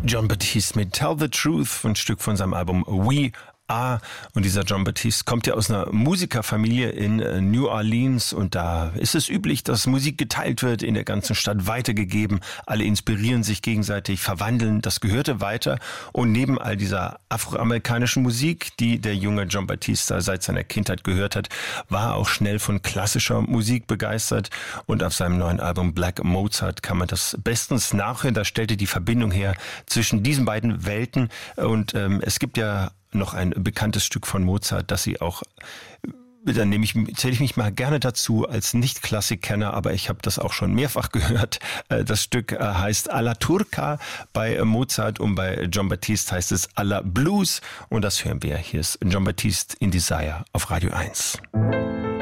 Jon Batiste mit Tell the Truth, ein Stück von seinem Album We Are. Und dieser Jon Batiste kommt ja aus einer Musikerfamilie in New Orleans und da ist es üblich, dass Musik geteilt wird, in der ganzen Stadt weitergegeben. Alle inspirieren sich gegenseitig, verwandeln das Gehörte weiter. Und neben all dieser afroamerikanischen Musik, die der junge Jon Batiste seit seiner Kindheit gehört hat, war er auch schnell von klassischer Musik begeistert. Und auf seinem neuen Album Black Mozart kann man das bestens nachhören. Da stellte die Verbindung her zwischen diesen beiden Welten. Und es gibt ja noch ein bekanntes Stück von Mozart, das sie auch, dann zähle ich mich mal gerne dazu als Nicht-Klassikkenner, aber ich habe das auch schon mehrfach gehört. Das Stück heißt Alla Turca bei Mozart und bei Jon Batiste heißt es Alla Blues und das hören wir. Hier ist Jon Batiste in Desire auf Radio 1.